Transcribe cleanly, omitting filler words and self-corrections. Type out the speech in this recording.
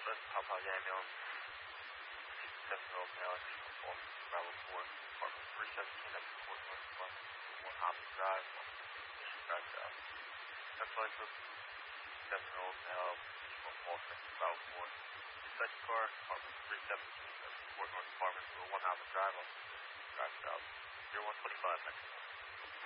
分跑跑下一秒 7-year-old male from Bravo 4, apartment 317 at Fort North Apartment 1 Hopkins Drive, Mission Drive South. Next flight for 7-year-old male from Walton, Bravo 4. Second car, apartment 317 at Fort North Apartment 1 Hopkins Drive, Drive South. 0125, next one.